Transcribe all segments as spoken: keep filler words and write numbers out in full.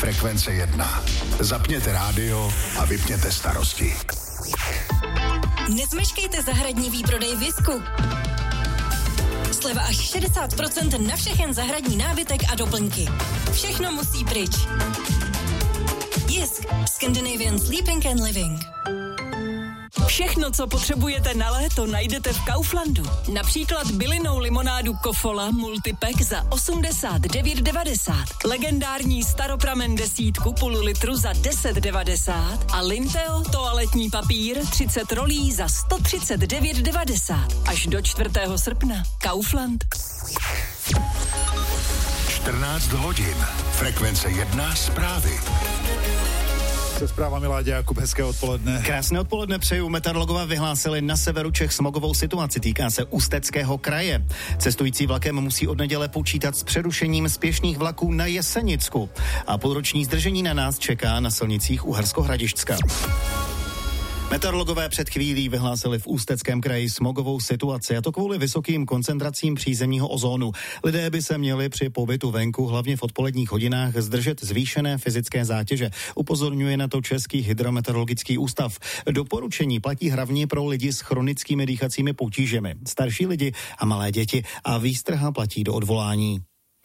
Frekvence jedna. Zapněte rádio a vypněte starosti. Nezmeškejte zahradní výprodej Visku. Sleva až šedesát procent na všechen zahradní nábytek a doplňky. Všechno musí pryč. Jisk. Scandinavian Sleeping and Living. Všechno, co potřebujete na léto, najdete v Kauflandu. Například bylinnou limonádu Kofola Multipack za osmdesát devět devadesát, legendární staropramen desítku půl litru za deset devadesát a Linteo toaletní papír třicet rolí za sto třicet devět devadesát. Až do čtvrtého srpna. Kaufland. čtrnáct hodin. Frekvence jedna zprávy. Se zprávami Láďa Jakub, hezké odpoledne. Krásné odpoledne přeju. Meteorologové vyhlásili na severu Čech smogovou situaci. Týká se Ústeckého kraje. Cestující vlakem musí od neděle počítat s přerušením spěšných vlaků na Jesenicku. A půlroční zdržení na nás čeká na silnicích Uhersko-Hradišťska. Meteorologové před chvílí vyhlásili v Ústeckém kraji smogovou situaci, a to kvůli vysokým koncentracím přízemního ozónu. Lidé by se měli při pobytu venku, hlavně v odpoledních hodinách, zdržet zvýšené fyzické zátěže. Upozorňuje na to Český hydrometeorologický ústav. Doporučení platí hlavně pro lidi s chronickými dýchacími potížemi, starší lidi a malé děti, a výstraha platí do odvolání.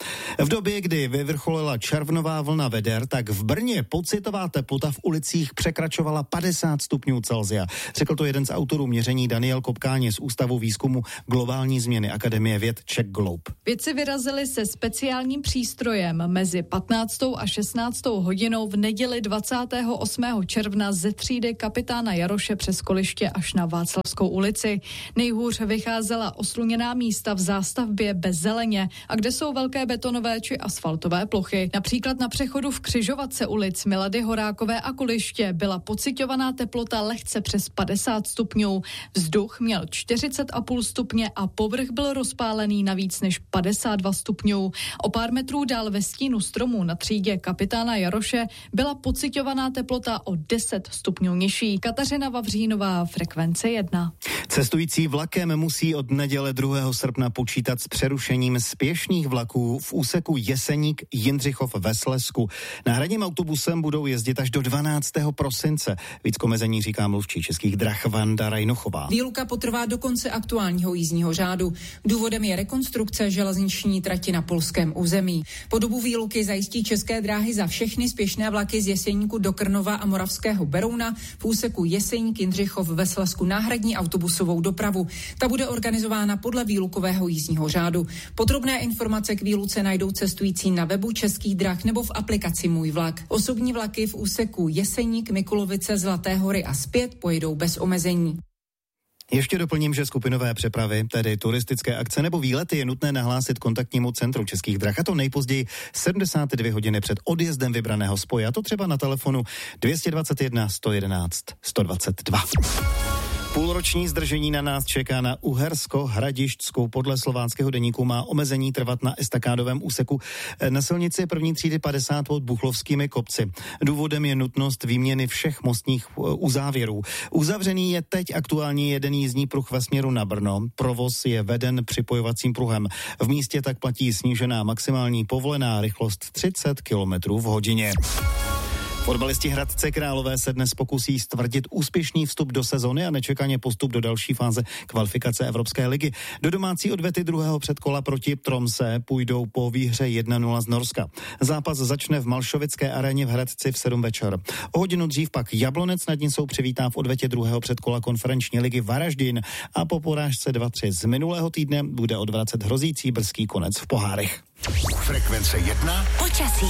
V době, kdy vyvrcholila červnová vlna veder, tak v Brně pocitová teplota v ulicích překračovala padesát stupňů Celsia. Řekl to jeden z autorů měření Daniel Kopkáně z Ústavu výzkumu globální změny Akademie věd Czech Globe. Vědci vyrazili se speciálním přístrojem mezi patnáctou a šestnáctou hodinou v neděli dvacátého osmého června ze třídy kapitána Jaroše přes Koliště až na Václavskou ulici. Nejhůř vycházela osluněná místa v zástavbě bez zeleně, a kde jsou velké betonové či asfaltové plochy. Například na přechodu v křižovatce ulic Milady Horákové a Koliště byla pociťovaná teplota lehce přes padesát stupňů. Vzduch měl čtyřicet a půl stupně a povrch byl rozpálený na víc než padesát dva stupňů. O pár metrů dál ve stínu stromů na třídě kapitána Jaroše byla pociťovaná teplota o deset stupňů nižší. Kateřina Vavřínová, Frekvence jedna. Cestující vlakem musí od neděle druhého srpna počítat s přerušením spěšných vlaků v úseku Jeseník Jindřichov ve Slezsku. Náhradním autobusem budou jezdit až do dvanáctého prosince. Víc k omezení říká mluvčí Českých drah Vanda Rajnochová. Výluka potrvá do konce aktuálního jízdního řádu. Důvodem je rekonstrukce železniční trati na polském území. Po dobu výluky zajistí České dráhy za všechny spěšné vlaky z Jeseníku do Krnova a Moravského Berouna v úseku Jeseník Jindřichov ve Slezsku náhradní autobusovou dopravu. Ta bude organizována podle výlukového jízdního řádu. Podrobné informace k výluce najdou cestující na webu Českých drah nebo v aplikaci Můj vlak. Osobní vlaky v úseku Jeseník, Mikulovice, Zlaté Hory a zpět pojedou bez omezení. Ještě doplním, že skupinové přepravy, tedy turistické akce nebo výlety, je nutné nahlásit kontaktnímu centru Českých drah, a to nejpozději sedmdesát dvě hodiny před odjezdem vybraného spoje, a to třeba na telefonu dvě stě dvacet jedna sto jedenáct sto dvacet dva. Půlroční zdržení na nás čeká na Uhersko-Hradišťsku. Podle slováckého deníku má omezení trvat na estakádovém úseku na silnici první třídy padesát pod Buchlovskými kopci. Důvodem je nutnost výměny všech mostních uzávěrů. Uzavřený je teď aktuálně jeden jízdní pruh ve směru na Brno. Provoz je veden připojovacím pruhem. V místě tak platí snížená maximální povolená rychlost třicet kilometrů v hodině. Fotbalisti Hradce Králové se dnes pokusí stvrdit úspěšný vstup do sezony a nečekaně postup do další fáze kvalifikace Evropské ligy. Do domácí odvety druhého předkola proti Tromsø půjdou po výhře jedna nula z Norska. Zápas začne v Malšovické aréně v Hradci v sedm večer. O hodinu dřív pak Jablonec nad Nisou přivítá v odvetě druhého předkola konferenční ligy Varaždin a po porážce dva tři z minulého týdne bude odvracet hrozící brzký konec v pohárech. Frekvence jedna. Počasí.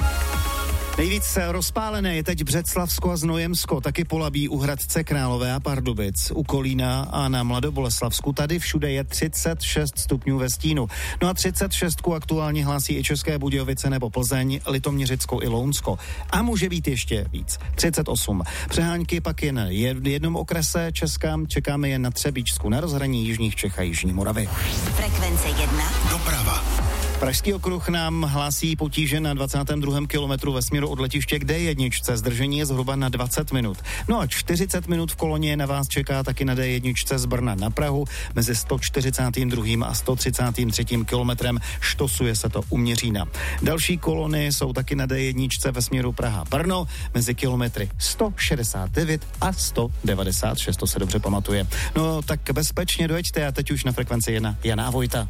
Nejvíc rozpálené je teď Břeclavsko a Znojemsko, taky Polabí u Hradce Králové a Pardubic, u Kolína a na Mladoboleslavsku. Tady všude je třicet šest stupňů ve stínu. No a třicet šest aktuálně hlásí i České Budějovice nebo Plzeň, Litoměřicko i Lounsko. A může být ještě víc. třicet osm. Přehánky pak jen v jednom okrese Česka, čekáme jen na Třebíčsku, na rozhraní jižních Čech a jižní Moravy. Frekvence jedna. Doprava. Pražský okruh nám hlásí potíže na dvacátém druhém kilometru ve směru od letiště k D jedna. Zdržení je zhruba na dvacet minut. No a čtyřicet minut v koloně na vás čeká taky na D jedna z Brna na Prahu. Mezi sto čtyřicátým druhým a sto třicátým třetím kilometrem štosuje se to u Měřína. Další kolony jsou taky na D jedna ve směru Praha-Brno mezi kilometry sto šedesát devět a sto devadesát šest, to se dobře pamatuje. No tak bezpečně dojeďte a teď už na frekvenci jedna Jana Vojta.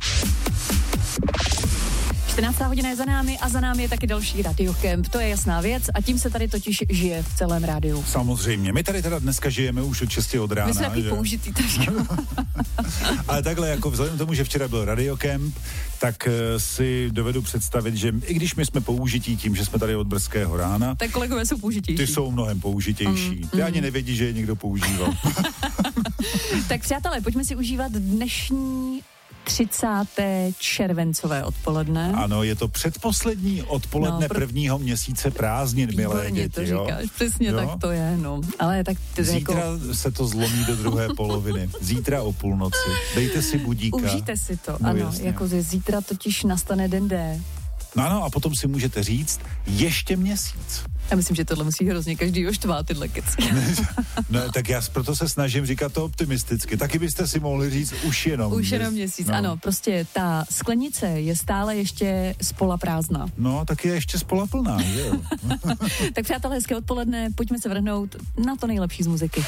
čtrnáctá hodina je za námi a za námi je taky další Radiokemp. To je jasná věc a tím se tady totiž žije v celém rádiu. Samozřejmě. My tady teda dneska žijeme už od šesti od rána. My jsme takový použitý trošku. Ale takhle, jako vzhledem k tomu, že včera byl Radiokemp, tak uh, si dovedu představit, že i když my jsme použití tím, že jsme tady od brzkého rána, tak kolegové jsou použitější. Ty jsou mnohem použitější. Mm, ty mm. ani nevědí, že je někdo používal. Tak přátelé, pojďme si užívat dnešní třicáté červencové odpoledne. Ano, je to předposlední odpoledne no, pr- prvního měsíce prázdnin, milé děti. to říkáš, jo? Přesně jo? Tak to je, no. Ale tak ty Zítra jako... se to zlomí do druhé poloviny. Zítra o půlnoci. Dejte si budíka. Užijte si to, no, ano. Jasně. Jako zítra totiž nastane den D. No ano, a potom si můžete říct ještě měsíc. Já myslím, že tohle musí hrozně každýho štvát, tyhle keci. No, tak já proto se snažím říkat to optimisticky. Taky byste si mohli říct už jenom Už jenom měsíc, no. Ano, prostě ta sklenice je stále ještě spola prázdná. No, tak je ještě spola plná, že jo. Tak přátelé, hezké odpoledne, pojďme se vrhnout na to nejlepší z muziky.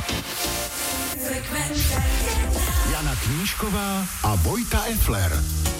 Jana Knížková a Vojta Effler.